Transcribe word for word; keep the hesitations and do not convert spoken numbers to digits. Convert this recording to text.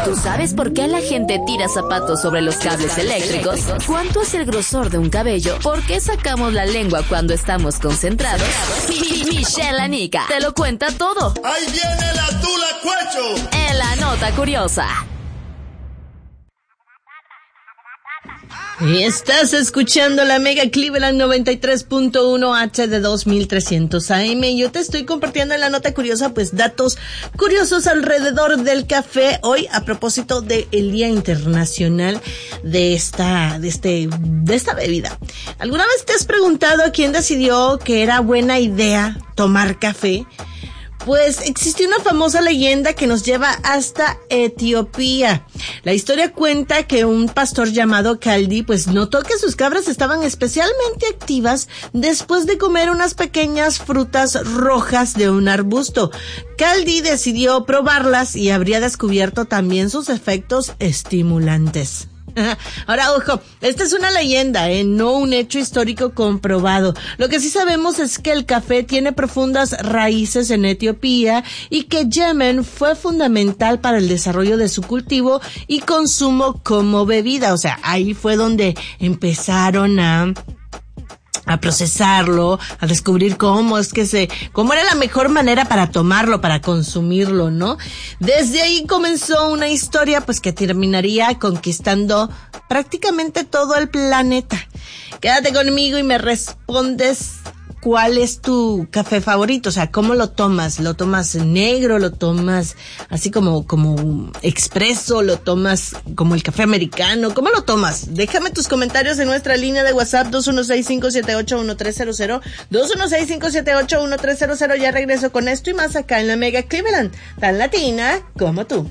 ¿Tú sabes por qué la gente tira zapatos sobre los cables eléctricos? ¿Cuánto es el grosor de un cabello? ¿Por qué sacamos la lengua cuando estamos concentrados? Michelle Anica te lo cuenta todo. ¡Ahí viene la tula cuecho! En la nota curiosa. Y estás escuchando la Mega Cleveland noventa y tres punto uno H de dos mil trescientos A M. Yo te estoy compartiendo en la nota curiosa, pues, datos curiosos alrededor del café. Hoy, a propósito del Día Internacional de esta, de este, de esta bebida. ¿Alguna vez te has preguntado quién decidió que era buena idea tomar café? Pues existe una famosa leyenda que nos lleva hasta Etiopía. La historia cuenta que un pastor llamado Kaldi pues notó que sus cabras estaban especialmente activas después de comer unas pequeñas frutas rojas de un arbusto. Kaldi decidió probarlas y habría descubierto también sus efectos estimulantes. Ahora, ojo, esta es una leyenda, ¿eh? No un hecho histórico comprobado. Lo que sí sabemos es que el café tiene profundas raíces en Etiopía y que Yemen fue fundamental para el desarrollo de su cultivo y consumo como bebida. O sea, ahí fue donde empezaron a... a procesarlo, a descubrir cómo es que se, cómo era la mejor manera para tomarlo, para consumirlo, ¿no? Desde ahí comenzó una historia, pues, que terminaría conquistando prácticamente todo el planeta. Quédate conmigo y me respondes cuál es tu café favorito, o sea, ¿cómo lo tomas? ¿Lo tomas negro? ¿Lo tomas así como, como expreso? ¿Lo tomas como el café americano? ¿Cómo lo tomas? Déjame tus comentarios en nuestra línea de WhatsApp dos uno seis, cinco siete ocho, uno tres cero cero, dos uno seis, cinco siete ocho, uno tres cero cero. Ya regreso con esto y más acá en la Mega Cleveland, tan latina como tú.